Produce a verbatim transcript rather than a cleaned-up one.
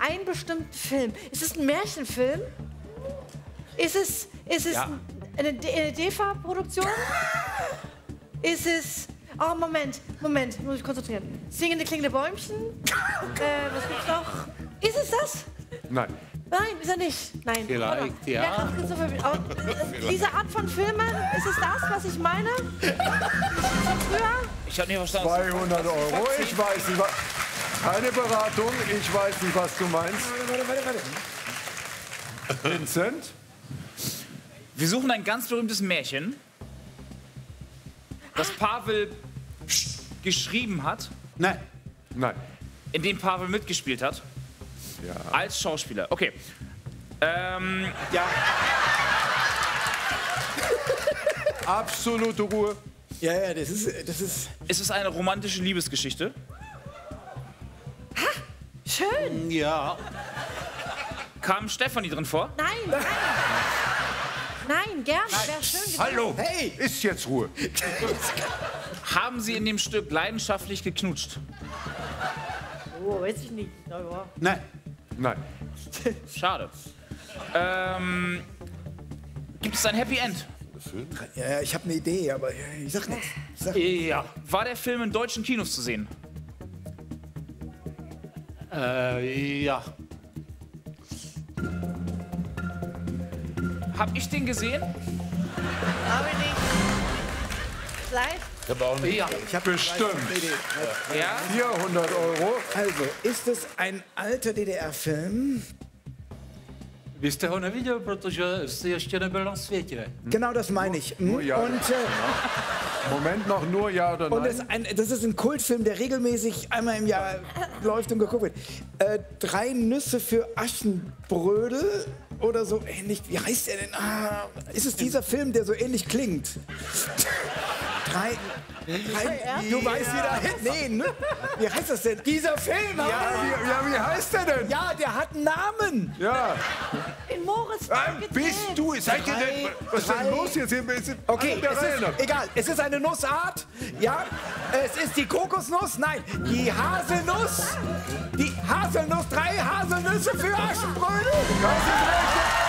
einen bestimmten Film. Ist es ein Märchenfilm? Ist es, ist es Ja. eine, D- eine D E F A-Produktion? Ist es... Oh, Moment, Moment, muss ich konzentrieren. Singende, klingende Bäumchen? äh, was gibt's noch? Ist es das? Nein. Nein, ist er nicht. Nein. Vielleicht, Oder? ja. Ja, ganz kurz so verwirrt. Aber, äh, diese Art von Filmen, ist es das, was ich meine? Von früher? Ich habe nicht verstanden. zweihundert Euro, ich weiß nicht, was... Keine Beratung, ich weiß nicht, was du meinst. Warte, warte, warte. Vincent? Wir suchen ein ganz berühmtes Märchen, das Pavel geschrieben hat, Nein. Nein. in dem Pavel mitgespielt hat. Ja. Als Schauspieler. Okay. Ähm, Ja. Absolute Ruhe. Ja, ja, das ist, das ist... ist es eine romantische Liebesgeschichte? Schön. Ja. Kam Stefanie drin vor? Nein, nein. Nein, gerne. Wäre schön gewesen. Hallo. Hey! Ist jetzt Ruhe. Haben Sie in dem Stück leidenschaftlich geknutscht? Oh, weiß ich nicht. Na ja. Nein. Nein. Schade. Ähm, gibt es ein Happy End? Ja, ja, ich habe eine Idee, aber ich sag nichts. Ich sag Ja. War der Film in deutschen Kinos zu sehen? Äh, ja. Hab ich den gesehen? Glaube ich nicht. Vielleicht? Ja. ich hab Bestimmt. eine Idee. Ja. vierhundert Euro. Also, ist es ein alter D D R-Film? Vy jste ho neviděl, protože jste ještě nebyl na světě. Genau das meine ich. Hm? Nur ja. Und, äh, Moment noch, nur ja oder und nein? das, ein, das ist ein Kultfilm, der regelmäßig einmal im Jahr läuft und geguckt wird. Äh, Drei Nüsse für Aschenbrödel oder so ähnlich. Wie heißt der denn? Ah, ist es dieser Film, der so ähnlich klingt? Drei... Drei du weißt wieder... Nee, ne? Wie heißt das denn? Dieser Film! Ja, ah! wie, ja, wie heißt der denn? Ja, der hat einen Namen! Ja. In Moritz Ähm, bist du, seid ihr denn, was ist denn drei- los jetzt? Hier sind Okay, alle der es Reihe nach. ist, egal. Es ist eine Nussart. Ja, es ist die Kokosnuss. Nein, die Haselnuss. Die Haselnuss. Drei Haselnüsse für Aschenbrödel. Das ist richtig.